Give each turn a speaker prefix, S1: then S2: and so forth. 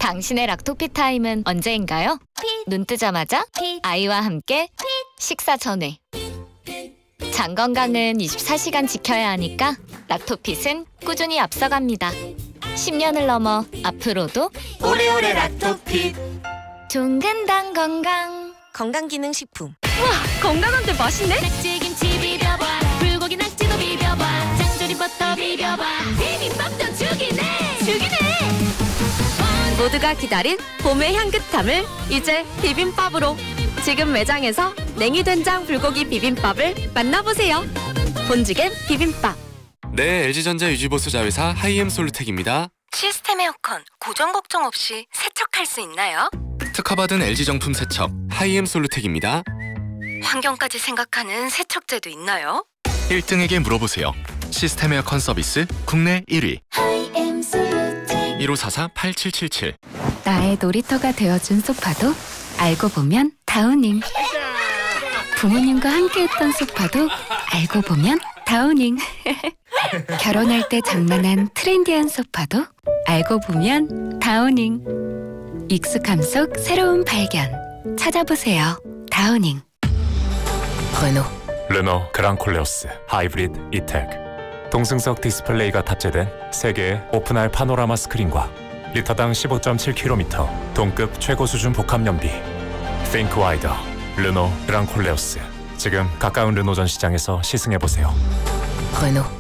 S1: 당신의 락토피 타임은 언제인가요? 눈 뜨자마자 아이와 함께 식사 전에. 장 건강은 24시간 지켜야 하니까 락토핏은 꾸준히 앞서갑니다. 10년을 넘어 앞으로도
S2: 오래오래 락토핏.
S1: 종근당 건강.
S3: 건강기능식품.
S1: 와, 건강한데 맛있네?
S4: 낙지김치 비벼봐, 불고기 낙지도 비벼봐, 장조림버터 비벼봐, 비빔밥도 죽이네.
S3: 모두가 기다린 봄의 향긋함을 이제 비빔밥으로. 지금 매장에서 냉이된장 불고기 비빔밥을 만나보세요. 본즈겐 비빔밥.
S5: 네, LG전자 유지보수 자회사 하이엠솔루텍입니다.
S3: 시스템 에어컨 고정 걱정 없이 세척할 수 있나요?
S5: 특허받은 LG정품 세척 하이엠솔루텍입니다.
S3: 환경까지 생각하는 세척제도 있나요?
S6: 1등에게 물어보세요. 시스템 에어컨 서비스 국내 1위. 1544-8777.
S7: 나의 놀이터가 되어준 소파도 알고 보면 다우닝. 부모님과 함께했던 소파도 알고 보면 다우닝. 결혼할 때 장만한 트렌디한 소파도 알고 보면 다우닝. 익숙함 속 새로운 발견. 찾아보세요. 다우닝.
S8: 르노 그랑콜레오스 하이브리드 이텍. 동승석 디스플레이가 탑재된 3개의 오픈할 파노라마 스크린과 리터당 15.7km 동급 최고 수준 복합 연비. Think Wider 르노 그랑콜레오스. 지금 가까운 르노 전 시장에서 시승해보세요.